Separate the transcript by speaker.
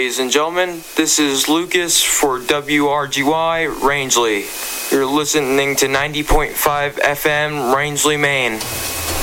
Speaker 1: ladies and gentlemen. This is Lucas for WRGY Rangeley. You're listening to 90.5 FM Rangeley, Maine.